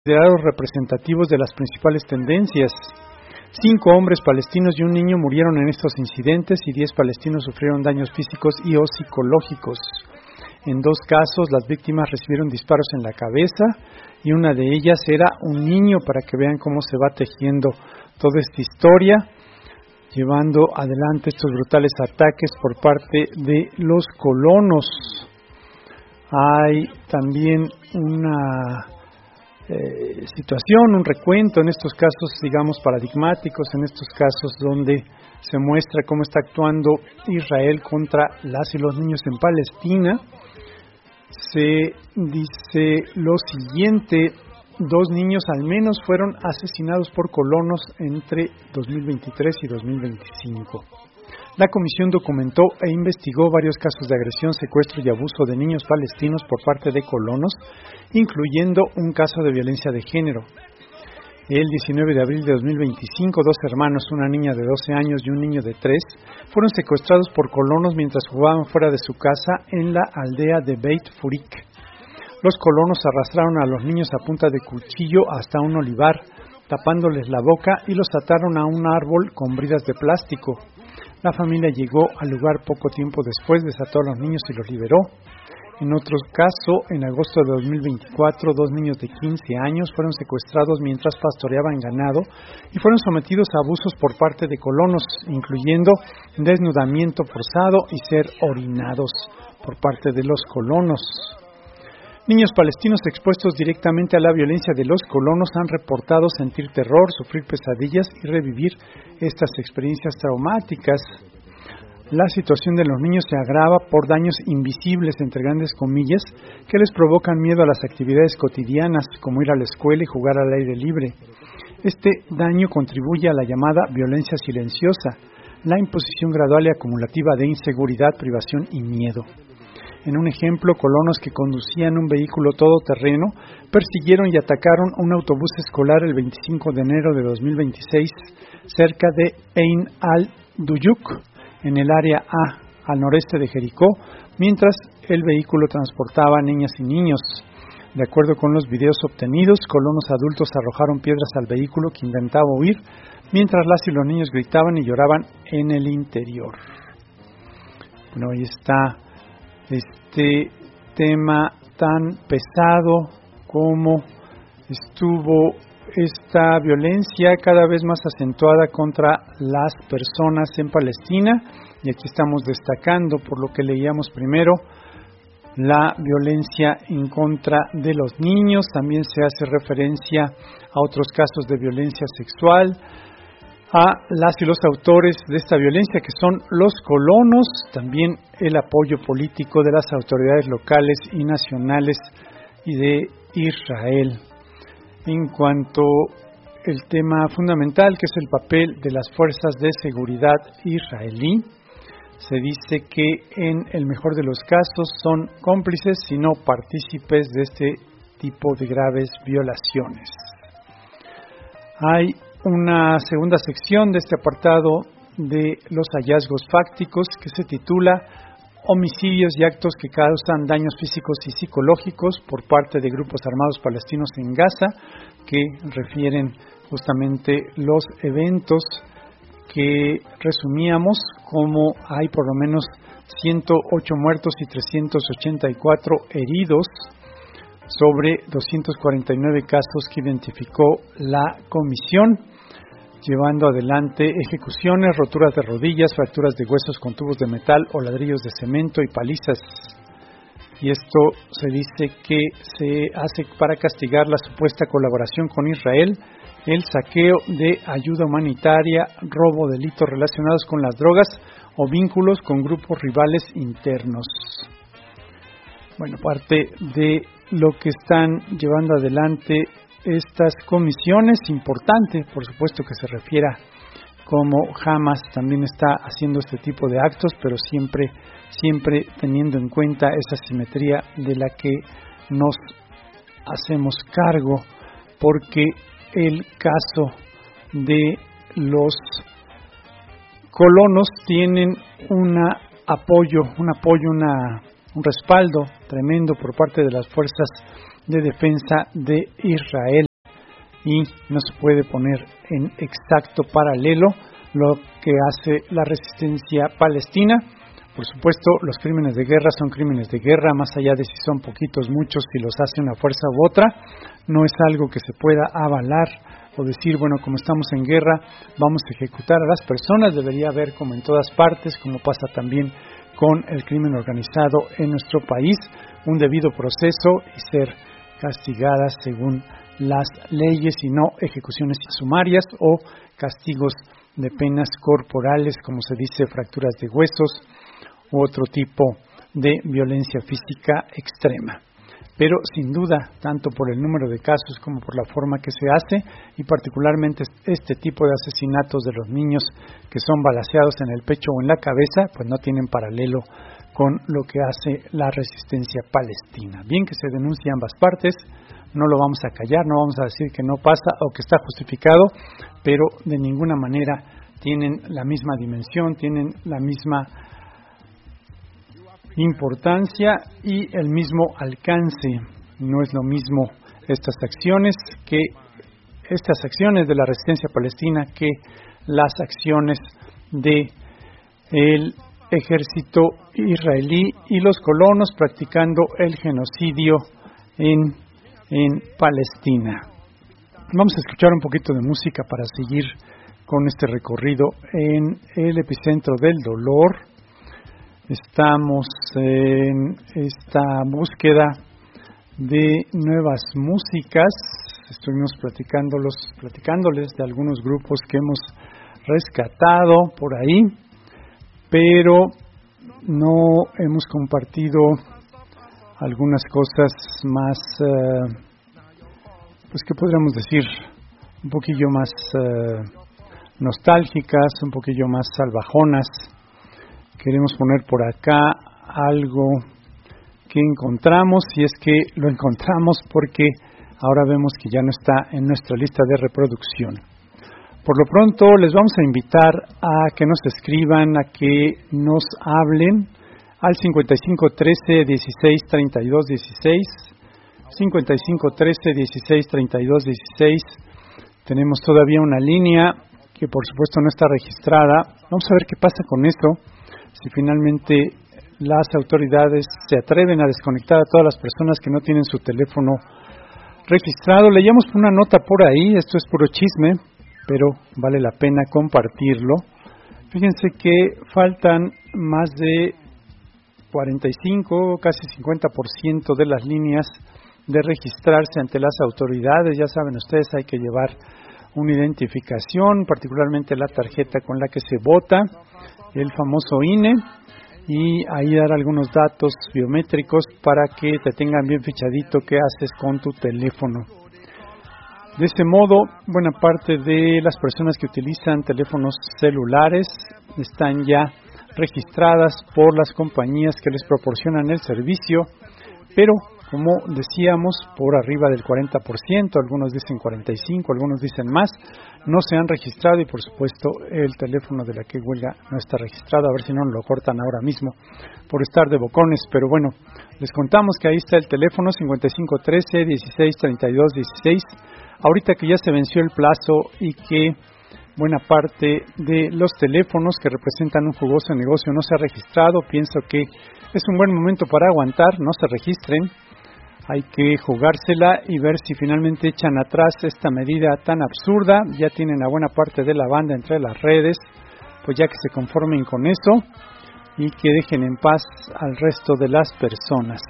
considerados representativos de las principales tendencias. 5 hombres palestinos y un niño murieron en estos incidentes y 10 palestinos sufrieron daños físicos y o psicológicos. En 2 casos, las víctimas recibieron disparos en la cabeza y una de ellas era un niño, para que vean cómo se va tejiendo toda esta historia, llevando adelante estos brutales ataques por parte de los colonos. Hay también una situación, un recuento en estos casos, digamos, paradigmáticos, en estos casos donde se muestra cómo está actuando Israel contra las y los niños en Palestina. Se dice lo siguiente: 2 niños al menos fueron asesinados por colonos entre 2023 y 2025. La comisión documentó e investigó varios casos de agresión, secuestro y abuso de niños palestinos por parte de colonos, incluyendo un caso de violencia de género. El 19 de abril de 2025, 2 hermanos, una niña de 12 años y un niño de 3, fueron secuestrados por colonos mientras jugaban fuera de su casa en la aldea de Beit Furik. Los colonos arrastraron a los niños a punta de cuchillo hasta un olivar, tapándoles la boca, y los ataron a un árbol con bridas de plástico. La familia llegó al lugar poco tiempo después, desató a los niños y los liberó. En otro caso, en agosto de 2024, 2 niños de 15 años fueron secuestrados mientras pastoreaban ganado y fueron sometidos a abusos por parte de colonos, incluyendo desnudamiento forzado y ser orinados por parte de los colonos. Niños palestinos expuestos directamente a la violencia de los colonos han reportado sentir terror, sufrir pesadillas y revivir estas experiencias traumáticas. La situación de los niños se agrava por daños invisibles, entre grandes comillas, que les provocan miedo a las actividades cotidianas, como ir a la escuela y jugar al aire libre. Este daño contribuye a la llamada violencia silenciosa, la imposición gradual y acumulativa de inseguridad, privación y miedo. En un ejemplo, colonos que conducían un vehículo todoterreno persiguieron y atacaron un autobús escolar el 25 de enero de 2026 cerca de Ein al-Duyuk, en el área A, al noreste de Jericó, mientras el vehículo transportaba a niñas y niños. De acuerdo con los videos obtenidos, colonos adultos arrojaron piedras al vehículo que intentaba huir, mientras las y los niños gritaban y lloraban en el interior. Bueno, ahí está este tema tan pesado como estuvo esta violencia cada vez más acentuada contra las personas en Palestina, y aquí estamos destacando, por lo que leíamos primero, la violencia en contra de los niños. También se hace referencia a otros casos de violencia sexual, a las y los autores de esta violencia, que son los colonos, también el apoyo político de las autoridades locales y nacionales y de Israel. En cuanto al tema fundamental, que es el papel de las fuerzas de seguridad israelí, se dice que en el mejor de los casos son cómplices, sino partícipes de este tipo de graves violaciones. Hay una segunda sección de este apartado de los hallazgos fácticos que se titula Homicidios y actos que causan daños físicos y psicológicos por parte de grupos armados palestinos en Gaza, que refieren justamente los eventos que resumíamos, como hay por lo menos 108 muertos y 384 heridos sobre 249 casos que identificó la comisión, llevando adelante ejecuciones, roturas de rodillas, fracturas de huesos con tubos de metal o ladrillos de cemento y palizas. Y esto se dice que se hace para castigar la supuesta colaboración con Israel, el saqueo de ayuda humanitaria, robo, delitos relacionados con las drogas o vínculos con grupos rivales internos. Bueno, parte de lo que están llevando adelante estas comisiones, importante, por supuesto, que se refiera como Hamas también está haciendo este tipo de actos, pero siempre teniendo en cuenta esa simetría de la que nos hacemos cargo, porque el caso de los colonos tienen un respaldo tremendo por parte de las fuerzas de defensa de Israel. y no se puede poner en exacto paralelo lo que hace la resistencia palestina. Por supuesto, los crímenes de guerra son crímenes de guerra, más allá de si son poquitos, muchos, si los hace una fuerza u otra. No es algo que se pueda avalar o decir, bueno, como estamos en guerra, vamos a ejecutar a las personas. Debería haber, como en todas partes, como pasa también con el crimen organizado en nuestro país, un debido proceso y ser castigadas según las leyes y no ejecuciones sumarias o castigos de penas corporales, como se dice, fracturas de huesos u otro tipo de violencia física extrema. Pero sin duda, tanto por el número de casos como por la forma que se hace, y particularmente este tipo de asesinatos de los niños que son balaceados en el pecho o en la cabeza, pues no tienen paralelo con lo que hace la resistencia palestina. Bien que se denuncie ambas partes, no lo vamos a callar, no vamos a decir que no pasa o que está justificado, pero de ninguna manera tienen la misma dimensión, tienen la misma importancia y el mismo alcance. No es lo mismo estas acciones de la resistencia palestina que las acciones de el ejército israelí y los colonos practicando el genocidio en Palestina. Vamos a escuchar un poquito de música para seguir con este recorrido en el epicentro del dolor. Estamos en esta búsqueda de nuevas músicas. Estuvimos platicándoles de algunos grupos que hemos rescatado por ahí, pero no hemos compartido algunas cosas más, pues qué podríamos decir, un poquillo más nostálgicas, un poquillo más salvajonas. Queremos poner por acá algo que encontramos, y es que lo encontramos porque ahora vemos que ya no está en nuestra lista de reproducción. Por lo pronto les vamos a invitar a que nos escriban, a que nos hablen al 55 13 16 32 16, 55 13 16 32 16. Tenemos todavía una línea que por supuesto no está registrada. Vamos a ver qué pasa con esto. Si finalmente las autoridades se atreven a desconectar a todas las personas que no tienen su teléfono registrado. Leíamos una nota por ahí, esto es puro chisme, pero vale la pena compartirlo. Fíjense que faltan más de 45, casi 50% de las líneas de registrarse ante las autoridades. Ya saben ustedes, hay que llevar una identificación, particularmente la tarjeta con la que se vota, el famoso INE, y ahí dar algunos datos biométricos para que te tengan bien fichadito qué haces con tu teléfono. De ese modo, buena parte de las personas que utilizan teléfonos celulares están ya registradas por las compañías que les proporcionan el servicio, pero como decíamos, por arriba del 40%, algunos dicen 45%, algunos dicen más, no se han registrado, y por supuesto el teléfono de la que huelga no está registrado. A ver si no lo cortan ahora mismo por estar de bocones, pero bueno, les contamos que ahí está el teléfono 55 13 16 32 16. Ahorita que ya se venció el plazo y que buena parte de los teléfonos que representan un jugoso negocio no se ha registrado, pienso que es un buen momento para aguantar, no se registren. Hay que jugársela y ver si finalmente echan atrás esta medida tan absurda. Ya tienen a buena parte de la banda entre las redes, pues ya que se conformen con eso y que dejen en paz al resto de las personas.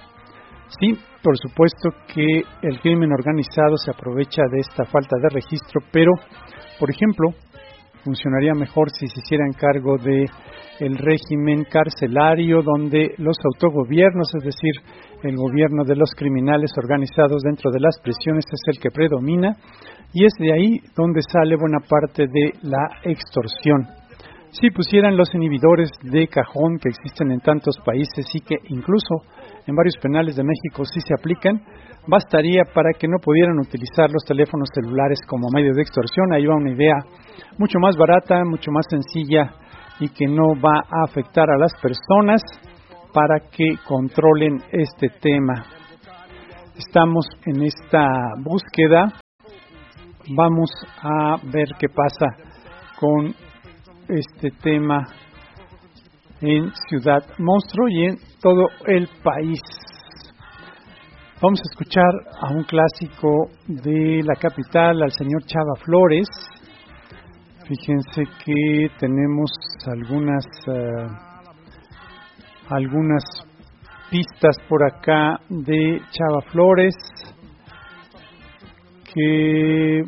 Sí, por supuesto que el crimen organizado se aprovecha de esta falta de registro, pero, por ejemplo, funcionaría mejor si se hicieran cargo de el régimen carcelario, donde los autogobiernos, es decir, el gobierno de los criminales organizados dentro de las prisiones, es el que predomina, y es de ahí donde sale buena parte de la extorsión. Si pusieran los inhibidores de cajón que existen en tantos países y que incluso en varios penales de México sí se aplican, bastaría para que no pudieran utilizar los teléfonos celulares como medio de extorsión. Ahí va una idea mucho más barata, mucho más sencilla y que no va a afectar a las personas para que controlen este tema. Estamos en esta búsqueda vamos a ver qué pasa con este tema en Ciudad Monstruo y en todo el país. Vamos a escuchar a un clásico de la capital, al señor Chava Flores. Fíjense que tenemos algunas pistas por acá de Chava Flores que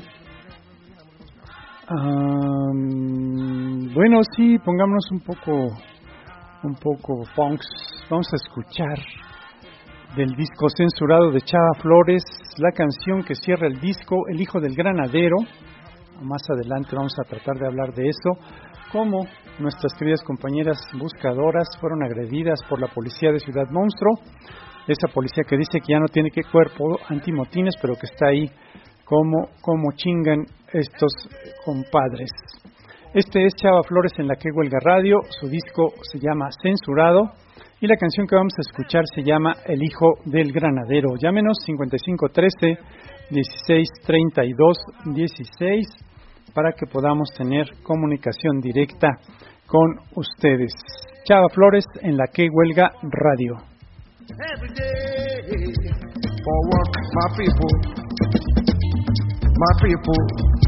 bueno, sí, pongámonos un poco punks. Vamos a escuchar del disco censurado de Chava Flores la canción que cierra el disco, El Hijo del Granadero. Más adelante vamos a tratar de hablar de eso, cómo nuestras queridas compañeras buscadoras fueron agredidas por la policía de Ciudad Monstruo, esa policía que dice que ya no tiene que cuerpo antimotines, pero que está ahí como chingan estos compadres. Este es Chava Flores en La Que Huelga Radio, su disco se llama Censurado y la canción que vamos a escuchar se llama El Hijo del Granadero. Llámenos 5513 1632 16 para que podamos tener comunicación directa con ustedes. Chava Flores en La Que Huelga Radio. Every day, forward, my people, my people,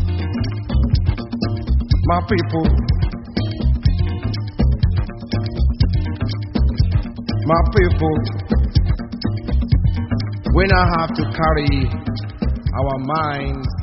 my people, my people. We now have to carry our minds